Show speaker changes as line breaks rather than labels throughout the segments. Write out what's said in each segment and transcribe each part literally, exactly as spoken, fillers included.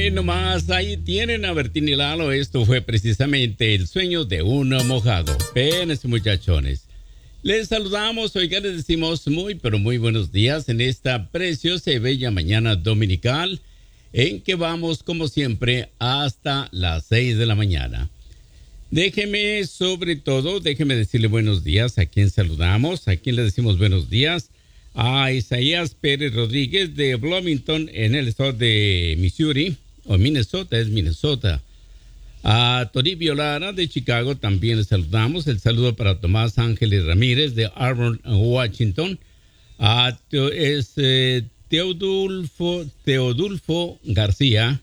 Miren nomás, ahí tienen a Bertín y Lalo. Esto fue precisamente el sueño de uno mojado. Espérense, muchachones. Les saludamos, oiga, les decimos muy, pero muy buenos días en esta preciosa y bella mañana dominical, en que vamos, como siempre, hasta las seis de la mañana. Déjeme, sobre todo, déjeme decirle buenos días a quien saludamos, a quien le decimos buenos días, a Isaías Pérez Rodríguez de Bloomington, en el estado de Missouri, o Minnesota, es Minnesota. A Toribio Lara de Chicago también le saludamos. El saludo para Tomás Ángeles Ramírez de Auburn, Washington. A Teo, es, eh, Teodulfo, Teodulfo García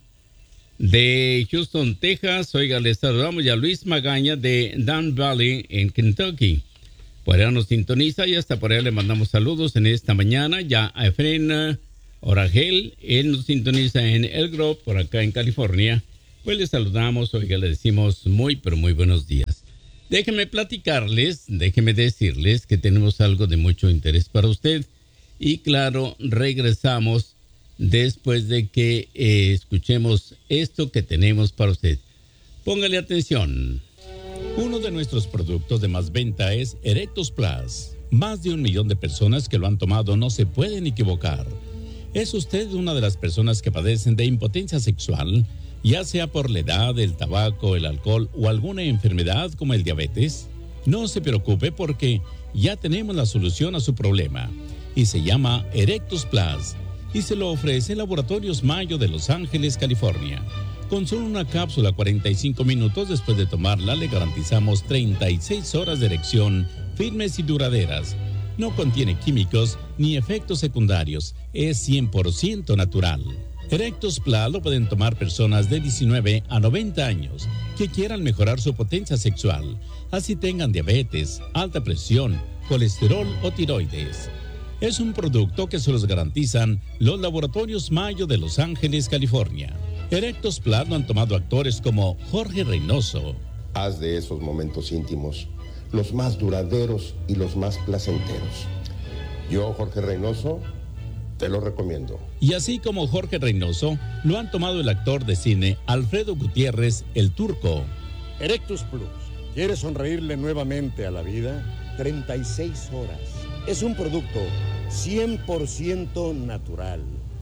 de Houston, Texas. Oiga, le saludamos ya a Luis Magaña de Dan Valley en Kentucky. Por allá nos sintoniza y hasta por allá le mandamos saludos en esta mañana. Ya a Efren Oragel, él nos sintoniza en El Grove, por acá en California. Pues les saludamos, oiga, le decimos muy, pero muy buenos días. Déjenme platicarles, déjenme decirles que tenemos algo de mucho interés para usted. Y claro, regresamos después de que eh, escuchemos esto que tenemos para usted. Póngale atención.
Uno de nuestros productos de más venta es Erectus Plus. Más de un millón de personas que lo han tomado no se pueden equivocar. ¿Es usted una de las personas que padecen de impotencia sexual? Ya sea por la edad, el tabaco, el alcohol o alguna enfermedad como el diabetes, no se preocupe porque ya tenemos la solución a su problema y se llama Erectus Plus y se lo ofrece Laboratorios Mayo de Los Ángeles, California. Con solo una cápsula cuarenta y cinco minutos después de tomarla le garantizamos treinta y seis horas de erección firmes y duraderas. No contiene químicos ni efectos secundarios, es cien por ciento natural. Erectus Plus lo pueden tomar personas de diecinueve a noventa años que quieran mejorar su potencia sexual, así tengan diabetes, alta presión, colesterol o tiroides. Es un producto que se los garantizan los Laboratorios Mayo de Los Ángeles, California. Erectus Plus lo han tomado actores como Jorge Reynoso.
Haz de esos momentos íntimos los más duraderos y los más placenteros. Yo, Jorge Reynoso, te lo recomiendo.
Y así como Jorge Reynoso, lo han tomado el actor de cine Alfredo Gutiérrez, el Turco.
Erectus Plus. ¿Quieres sonreírle nuevamente a la vida? treinta y seis horas. Es un producto cien por ciento natural.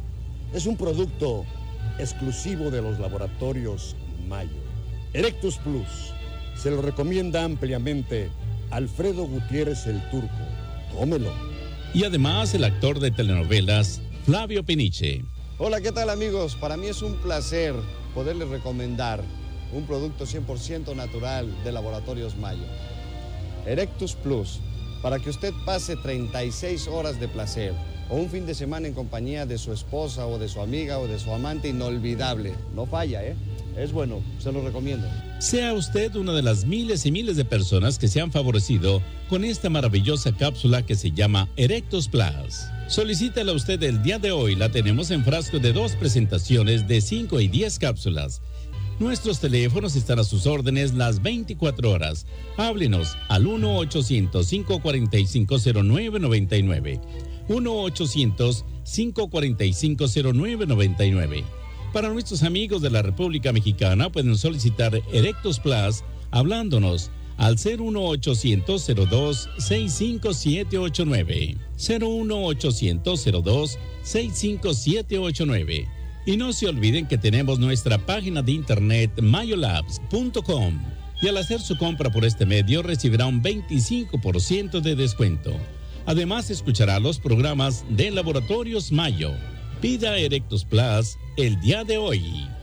Es un producto exclusivo de los Laboratorios Mayo. Erectus Plus. Se lo recomienda ampliamente Alfredo Gutiérrez, el Turco. Tómelo.
Y además el actor de telenovelas Flavio Peniche.
Hola, ¿qué tal, amigos? Para mí es un placer poderles recomendar un producto cien por ciento natural de Laboratorios Mayo. Erectus Plus, para que usted pase treinta y seis horas de placer o un fin de semana en compañía de su esposa o de su amiga o de su amante inolvidable. No falla, ¿eh? Es bueno, se lo recomiendo.
Sea usted una de las miles y miles de personas que se han favorecido con esta maravillosa cápsula que se llama Erectus Plus. Solicítala usted el día de hoy, la tenemos en frasco de dos presentaciones de cinco y diez cápsulas. Nuestros teléfonos están a sus órdenes las veinticuatro horas. Háblenos al uno ochocientos, cinco cuatro cinco, cero nueve nueve nueve. uno ochocientos, cinco cuatro cinco, cero nueve nueve nueve. Para nuestros amigos de la República Mexicana pueden solicitar Erectus Plus hablándonos al cero uno ochocientos, cero dos, seis cinco siete ocho nueve. cero uno ochocientos, cero dos, seis cinco siete ocho nueve. Y no se olviden que tenemos nuestra página de internet mayolabs punto com y al hacer su compra por este medio recibirá un veinticinco por ciento de descuento. Además escuchará los programas de Laboratorios Mayo. Pida Erectus Plus el día de hoy.